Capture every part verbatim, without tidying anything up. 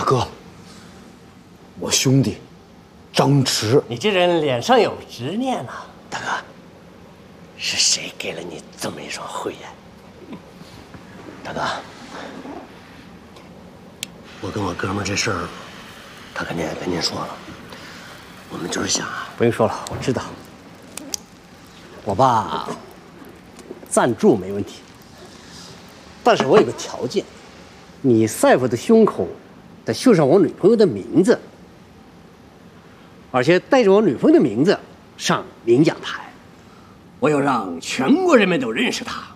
哥，我兄弟张弛， 你这人脸上有执念呐、啊。 大哥，是谁给了你这么一双慧眼？大哥，我跟我哥们这事儿，他肯定也跟您说了。我们就是想啊， 不用说了，我知道。我爸赞助没问题，但是我有个条件，你赛服的胸口得绣上我女朋友的名字，而且带着我女朋友的名字上领奖台，我要让全国人民都认识她。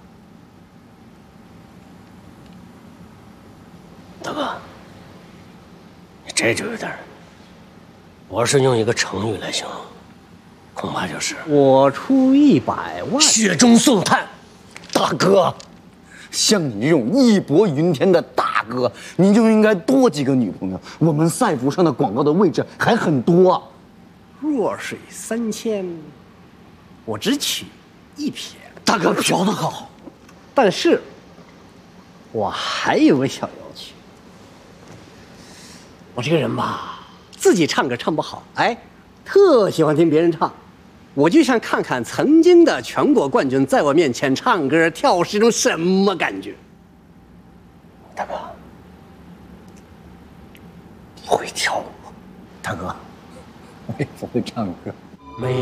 大哥，你这就有点，我是用一个成语来形容，恐怕就是我出一百万， 雪中送炭。 大哥，像你这种义薄云天的大哥，你就应该多几个女朋友。我们赛服上的广告的位置还很多。 弱水三千，我只取一撇。 大哥嫖得好， 但是我还有个小要求，我这个人吧，自己唱歌唱不好，哎，特喜欢听别人唱。我就想看看曾经的全国冠军在我面前唱歌跳舞是一种什么感觉。 大哥，你会跳舞？ 大哥，我也不会唱歌。 没